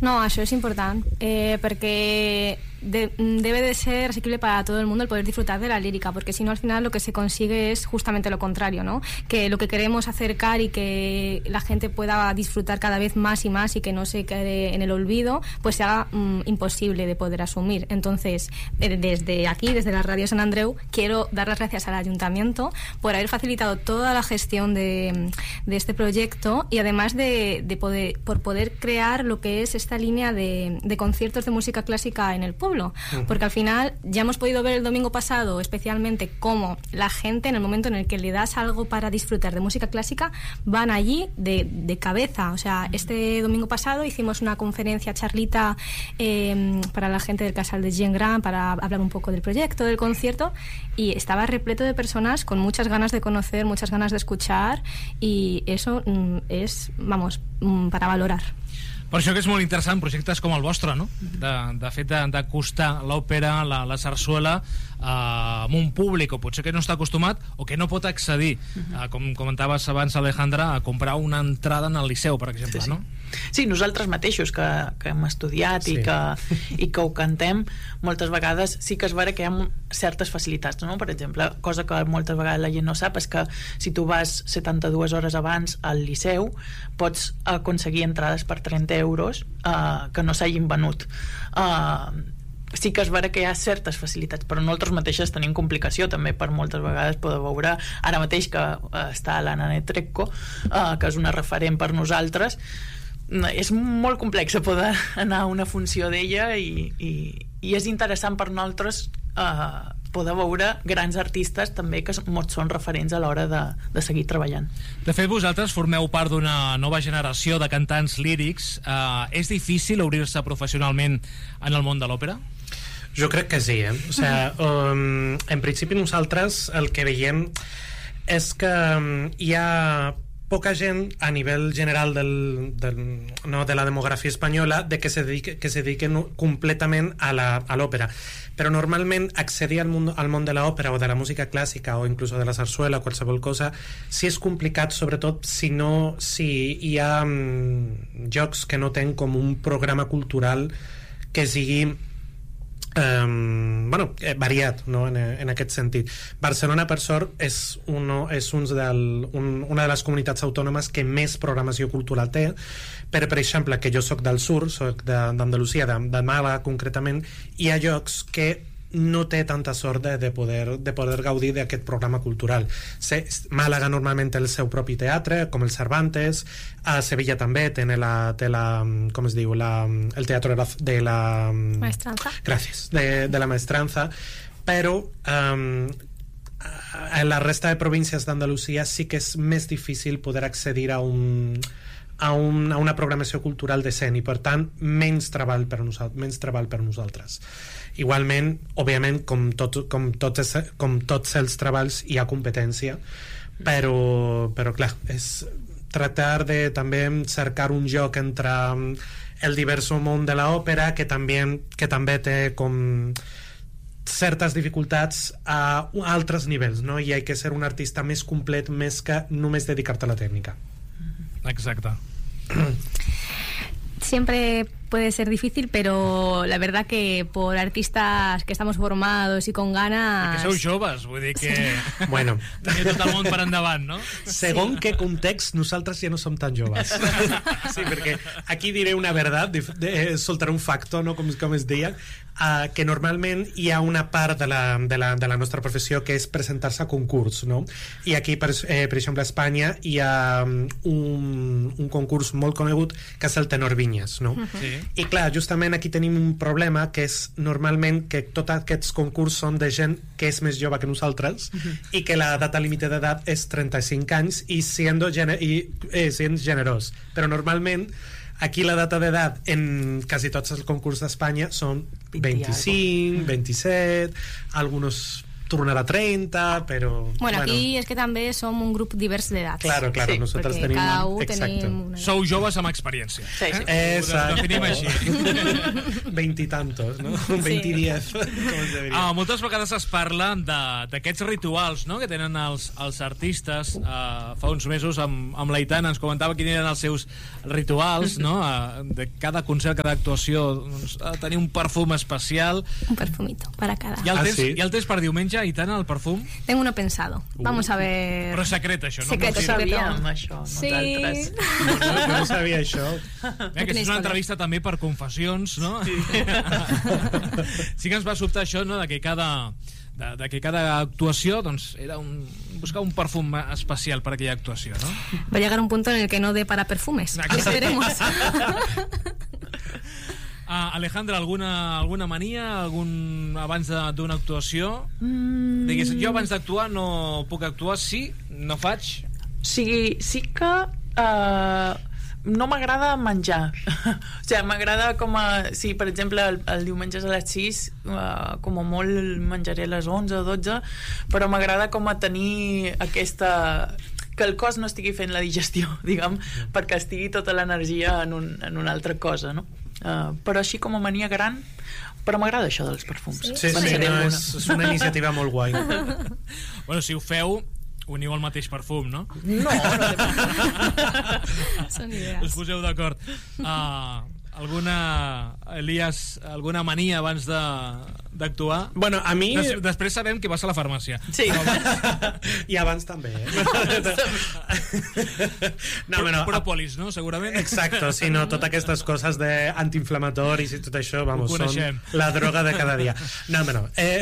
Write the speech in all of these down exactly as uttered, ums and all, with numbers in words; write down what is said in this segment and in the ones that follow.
No, això és important, eh, perquè de, debe de ser asequible para todo el mundo el poder disfrutar de la lírica, porque si no al final lo que se consigue es justamente lo contrario, ¿no? Que lo que queremos acercar y que la gente pueda disfrutar cada vez más y más y que no se quede en el olvido, pues se haga mm, imposible de poder asumir. Entonces, eh, desde aquí, desde la Radio San Andreu, quiero dar las gracias al Ayuntamiento por haber facilitado toda la gestión de, de este proyecto y además de, de poder, por poder crear lo que es esta línea de, de conciertos de música clásica en el pueblo. Porque al final ya hemos podido ver el domingo pasado especialmente cómo la gente en el momento en el que le das algo para disfrutar de música clásica van allí de, de cabeza. O sea, este domingo pasado hicimos una conferencia charlita eh, para la gente del Casal de Gent Gran para hablar un poco del proyecto, del concierto, y estaba repleto de personas con muchas ganas de conocer, muchas ganas de escuchar, y eso mm, es, vamos, mm, para valorar. Per això que és molt interessant projectes com el vostre, no? De, de fet, d'acostar l'òpera, la, la sarsuela eh, amb un públic o potser que no està acostumat o que no pot accedir, eh, com comentaves abans, Alejandra, a comprar una entrada en el Liceu, per exemple, sí, sí. no? Sí, nosaltres mateixos que, que hem estudiat sí. i, que, i que ho cantem, moltes vegades sí que es veurà que hi ha certes facilitats, no? Per exemple, cosa que moltes vegades la gent no sap és que si tu vas setanta-dues hores abans al Liceu pots aconseguir entrades per trenta euros eh, que no s'hagin venut. Eh, sí que es veurà que hi ha certes facilitats, però nosaltres mateixes tenim complicació també, per moltes vegades podeu veure ara mateix que eh, està la Nanet Trecco, eh, que és una referent per nosaltres. És molt complex poder anar a una funció d'ella i, i, i és interessant per nosaltres eh, poder veure grans artistes també que són referents a l'hora de, de seguir treballant. De fet, vosaltres formeu part d'una nova generació de cantants lírics. Eh, és difícil obrir-se professionalment en el món de l'òpera? Jo crec que sí, eh? O sigui, um, en principi nosaltres el que veiem és que um, hi ha poca gent a nivell general del, del, no, de la demografia espanyola de que se dedique, que se dediquen completament a l'òpera, però normalment accedir al món, al món de l'òpera o de la música clàssica o inclús de la sarsuela o qualsevol cosa sí és complicat, sobretot si no si hi ha um, jocs que no tenen com un programa cultural que sigui Um, bueno, eh, variat, no? en, en aquest sentit. Barcelona, per sort, és, uno, és un del, un, una de les comunitats autònomes que més programació cultural té, però, per exemple, que jo soc del sur, soc d'Andalusia, de, de Màlaga concretament, hi ha llocs que no té tanta sort de, de, poder, de poder gaudir d'aquest programa cultural. Se, Màlaga normalment té el seu propi teatre, com el Cervantes, a Sevilla també té la, té la com es diu, la, el teatre de la Maestranza. Gràcies, de, de la Maestranza, però um, a la resta de províncies d'Andalusia sí que és més difícil poder accedir a un A, un, a una programació cultural decent i per tant menys treball per nosaltres, menys treball per nosaltres. Igualment, òbviament, com, tot, com, tots, com tots els treballs hi ha competència, però, però clar, és tratar de també cercar un joc entre el diverso món de l'òpera que també, que també té com certes dificultats a altres nivells, no? I hi ha que ser un artista més complet més que només dedicar-te a la tècnica. Exacte. Siempre puede ser difícil, pero la verdad que por artistas que estamos formados y con ganas... I que sou joves, vull dir que... Sí. Bueno. Teniu tot el món per endavant, no? Segons sí. Què context, nosaltres ja no som tan joves. Sí, perquè aquí diré una verdad, de, de, soltaré un facto, no? Com, com es deia, uh, que normalment hi ha una part de la, de la, de la nostra professió que és presentar-se a concurs, no? I aquí, per, eh, per exemple, a Espanya hi ha un, un concurs molt conegut que és el Tenor Vinyes, no? Uh-huh. Sí. I clar, justament aquí tenim un problema que és normalment que tots aquests concursos són de gent que és més jove que nosaltres uh-huh. i que la data límite d'edat és trenta-cinc anys i siendo, gener i, eh, sent generós, però normalment aquí la data d'edat en quasi tots els concursos d'Espanya són vint-i-cinc, vint-i-set, alguns tornarà a trenta, però... Bueno, aquí és que també som un grup divers d'edats. Claro, claro, sí, nosotros tenim... cada un Exacte. tenim una... Sou joves amb experiència. Sí, sí. Eh? Exacte. Ho definim així. Veintitantos, no? Veintidiez, com es deberia. Ah, moltes vegades es parla d'aquests rituals, no?, que tenen els, els artistes. Uh, fa uns mesos amb, amb l'Aitana ens comentava quins eren els seus rituals, no?, uh, de cada concert, cada actuació, doncs, uh, tenir un perfum especial. Un perfumito para cada... Ja el, Ah, tens, sí? ja el tens per diumenge, Aitana, el perfum? Tengo uno pensado. Vamos a ver... Però és secret, això, no? Secreto, No secreto. sabíem això, Sí. nosaltres. No, jo no sabia això. Eh, que és una entrevista també per confessions, no? Sí. Sí que ens va sobtar això, no?, de que cada... De, de que cada actuació doncs, era un, buscar un perfum especial per aquella actuació, no? Va a llegar un punto en el que no dé para perfumes. Exacte. Esperemos. Ah, Alejandra, alguna, alguna mania algun, abans d'una actuació? Mm. Digues, jo abans d'actuar no puc actuar, sí, no faig. Sí, sí que uh, no m'agrada menjar. O sigui, m'agrada com a... Si, per exemple, el, el diumenge a les sis, uh, com a molt menjaré a les onze o dotze, però m'agrada com a tenir aquesta... que el cos no estigui fent la digestió, diguem, perquè estigui tota l'energia en, un, en una altra cosa, no? Uh, però així com a mania gran, però m'agrada això dels perfums. Sí, Sí, sí, Pensaré no, en és, és una iniciativa molt guai. Bueno, si ho feu, uniu el mateix perfum, no? No, no sé. Són Us idees. poseu d'acord. Uh, alguna, Elias, alguna mania abans d'actuar? Bueno, a mi... Des, després sabem que vas a la farmàcia. Sí. I abans també, eh? No, Pro, bueno, Propolis, no? Segurament. exacto, sí, no, totes aquestes coses d'antiinflamatoris i tot això, vamos, Ho són coneixem. la droga de cada dia. No, no, eh,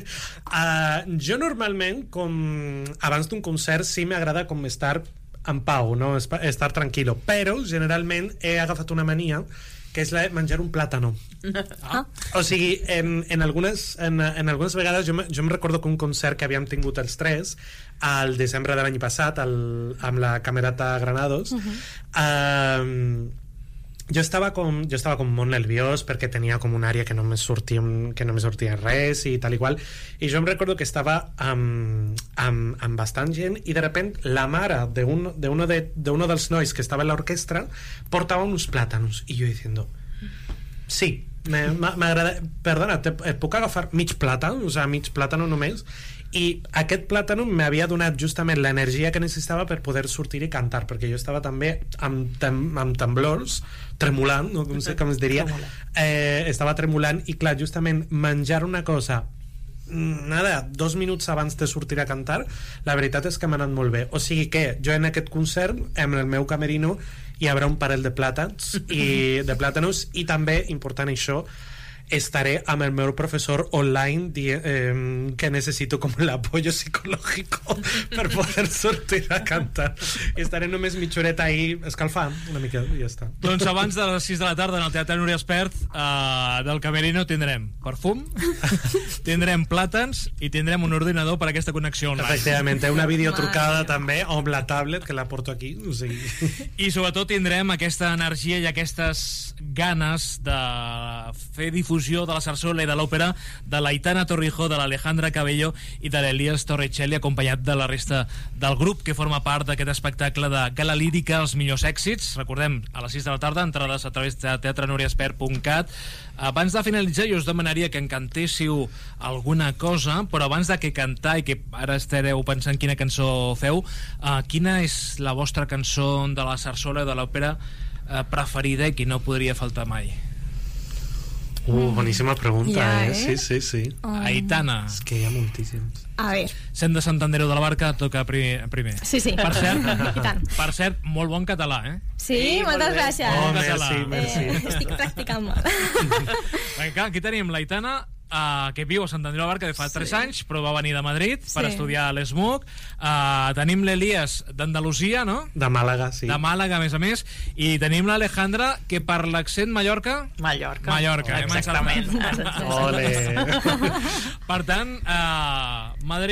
uh, jo normalment, com abans d'un concert, sí m'agrada com estar en pau, no? Espa- estar tranquilo, però generalment he agafat una mania que és la de menjar un plàtano. Ah. O sigui, en, en, algunes, en, en algunes vegades jo, me- jo em recordo que un concert que havíem tingut els tres al desembre de l'any passat al, amb la Camerata Granados, uh-huh. um, jo estava com jo estava com molt nerviós perquè tenia com una àrea que no me sortia, que no me sortia res i tal i qual, i jo em recordo que estava amb, amb, amb bastant gent i de repent la mare de, un, de, uno, de, de uno dels nois que estava en l'orquestra portava uns plàtanos i jo diciendo sí, me- m'a- m'agrada, perdona, te, et puc agafar mig plàtan, o sigui, mig plàtano només, i aquest plàtano m'havia donat justament l'energia que necessitava per poder sortir i cantar, perquè jo estava també amb, tem, amb temblors, tremolant, no? Com, sé, com es diria, eh, estava tremolant, i clar, justament menjar una cosa nada, dos minuts abans de sortir a cantar, la veritat és que m'ha anat molt bé. O sigui que jo en aquest concert, en el meu camerino, hi haurà un parell de plàtans i de plàtanos, i també, important això, estaré amb el meu professor online di eh, que necessito com l'apoyo psicológico per poder sortir a cantar. I estaré només mitja horeta ahí escalfant una mica i ja està. Doncs abans de les sis de la tarda en el Teatre Núria Espert uh, del Camerino tindrem perfum, tindrem plàtans i tindrem un ordinador per a aquesta connexió online. Efectivament, té una videotrucada Mare. també amb la tablet que la porto aquí, o sigui... I sobretot tindrem aquesta energia i aquestes ganes de fer difusió de la sarsuela i de l'òpera de l'Aitana Torrijó, de l'Alejandra Cabello i de l'Elias Torricelli, acompanyat de la resta del grup que forma part d'aquest espectacle de gala lírica, els millors èxits. Recordem, a les sis de la tarda, entrades a través de teatre núria espert punt cat. Abans de finalitzar, jo us demanaria que en cantéssiu alguna cosa, però abans de que cantar, i que ara estareu pensant quina cançó feu, uh, quina és la vostra cançó de la sarsuela i de l'òpera uh, preferida i que no podria faltar mai? Uh, boníssima pregunta, Ja, eh? eh? Sí, sí, sí. Um, Aitana. És que hi ha moltíssims. A ver. Sent de Sant Andreu de la Barca, toca primer. primer. Sí, sí. Per cert, I tant. per cert, molt bon català, eh? Sí, Sí, moltes molt bé. gràcies. Oh, català. merci, merci. Eh, estic practicant molt. Perquè, clar, aquí tenim l'Aitana, uh, que viu a Sant Andreu de la Barca de fa tres anys, però va venir de Madrid per Sí. estudiar a l'ESMUC. Uh, tenim l'Elias d'Andalusia, no? De Màlaga, sí. De Màlaga, a més a més. I tenim l'Alejandra, que per l'accent Mallorca... Mallorca. Mallorca, eh? Exactament. Ole. Per tant, uh, Madrid,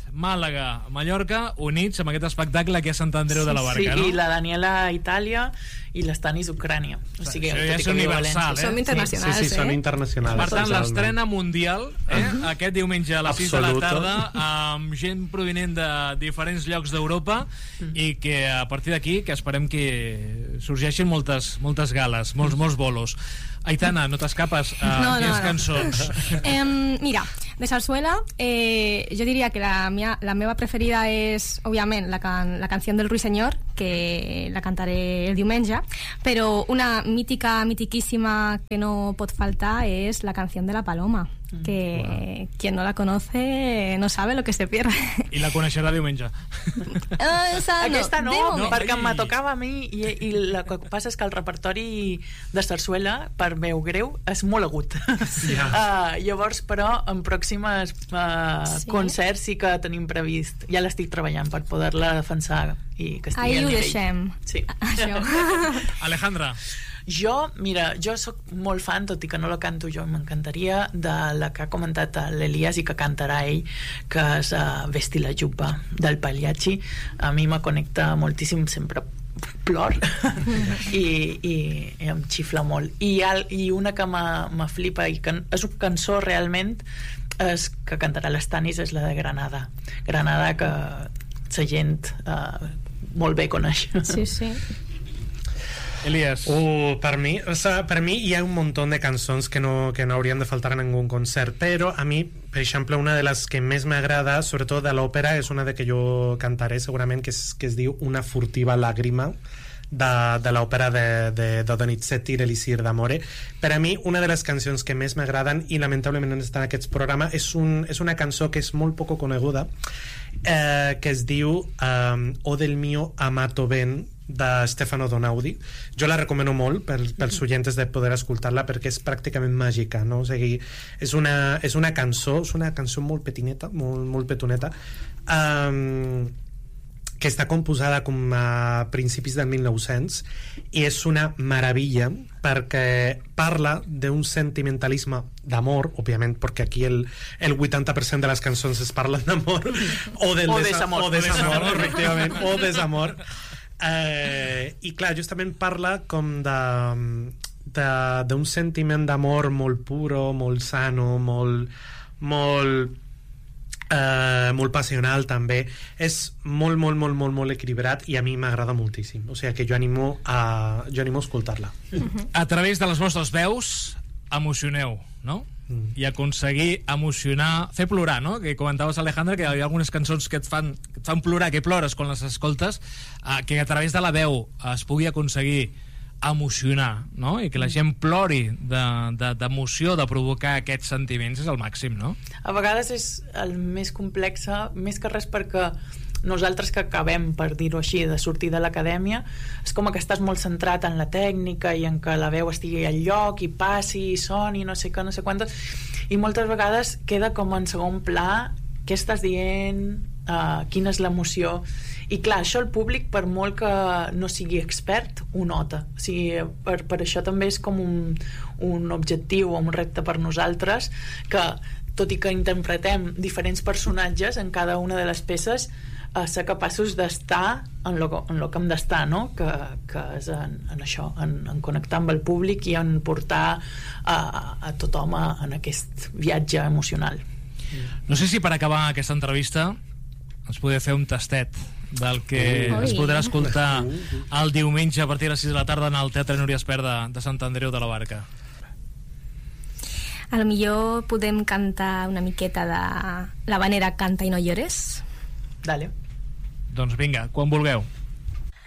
Màlaga, Mallorca, units amb aquest espectacle que és Sant Andreu sí, de la Barca, sí, no? I la Daniela a Itàlia i l'Estanis Ucrània. O sigui, això ja és universal, eh? Som internacionals, sí, sí, sí, són internacionals. Per tant, l'estrena mundial, eh? Uh-huh. Aquest diumenge a les sis de la tarda, amb gent provinent de diferents llocs d'Europa, uh-huh. i que a partir d'aquí, que esperem que sorgeixin moltes, moltes gales, molts, molts bolos. Aitana, no t'escapes a no, no, quines no. cançons? eh, mira, de sarsuela, eh, jo diria que la, mia, la meva preferida és, òbviament, la, can, la canció del Ruiseñor, que la cantaré el diumenge, però una mítica, mitiquísima que no pot faltar és la canció de la Paloma, que wow. quien no la conoce no sabe lo que se pierde. I la coneixerà diumenge. Uh, esa, Aquesta no, no, no perquè ai. em tocava a mi i, i el que passa és que el repertori de sarsuela per veu greu és molt agut. Sí. Uh, llavors, però, en pròximes uh, sí. concerts sí que tenim previst, ja l'estic treballant per poder-la defensar i que estigui ahí al ho nivell. deixem. Sí. Alejandra. Jo, mira, jo sóc molt fan, tot i que no la canto jo, m'encantaria, de la que ha comentat l'Elias i que cantarà ell, que és uh, Vesti la Jubba, del Pagliacci. A mi me connecta moltíssim, sempre plor i, i, i em xifla molt. I, al, i una que me flipa i que és una cançó realment és que cantarà l'Estanis, és la de Granada. Granada, que la gent uh, molt bé coneix. Sí, sí. Elias. Uh, per mi, o sea, per mi hi ha un munt de cançons que no, que no haurien de faltar en ningún concert, però a mi, per exemple, una de les que més m'agrada, sobretot de l'òpera, és una de que jo cantaré segurament, que es, que es diu Una furtiva làgrima, de, de l'òpera de, de, de Donizetti, l'Elisir d'Amore. Per a mi, una de les cançons que més m'agraden, i lamentablement no està en aquests programes, és, un, és una cançó que és molt poc coneguda, eh, que es diu um, O del mio amato ben, de Stefano Donaudi. Jo la recomano molt per, pels oients de poder escoltar-la perquè és pràcticament màgica, no? O sigui, és una, és una cançó, és una cançó molt petineta, molt, molt petoneta, um, que està composada com a principis del mil nou-cents i és una meravella perquè parla d'un sentimentalisme d'amor, òbviament, perquè aquí el, el vuitanta per cent de les cançons es parlen d'amor o, del o desa- desamor, o desamor, efectivament, o desamor. Eh, i clar, justament parla com de d'un sentiment d'amor molt puro, molt sano, molt molt eh, molt passional també. És molt, molt, molt, molt, molt equilibrat i a mi m'agrada moltíssim, o sigui que jo animo a, jo animo a escoltar-la. A través de les vostres veus emocioneu, no? Mm. I aconseguir emocionar, fer plorar, no? Que comentaves, Alejandra, que hi ha algunes cançons que et fan, que et fan plorar, que plores quan les escoltes, eh, que a través de la veu es pugui aconseguir emocionar, no? I que la gent plori d'emoció, de, de, de provocar aquests sentiments, és el màxim, no? A vegades és el més complex, més que res perquè nosaltres que acabem, per dir-ho així, de sortir de l'acadèmia, és com que estàs molt centrat en la tècnica i en que la veu estigui al lloc i passi i soni, no sé què, no sé quantes, i moltes vegades queda com en segon pla què estàs dient, uh, quina és l'emoció. I clar, això el públic, per molt que no sigui expert, ho nota. O sigui, per, per això també és com un, un objectiu o un repte per nosaltres, que tot i que interpretem diferents personatges en cada una de les peces, a ser capaços d'estar en lo, en lo que hem d'estar, no? que, que és en, en això, en, en connectar amb el públic i en portar a, a tothom a, en aquest viatge emocional. No sé si per acabar aquesta entrevista ens podria fer un tastet del que Ui. es podrà escoltar el diumenge a partir de les sis de la tarda en el Teatre Núria Espert de, de Sant Andreu de la Barca. A lo millor podem cantar una miqueta de la vanera Canta i no llores. Dale. Doncs vinga, quan vulgueu.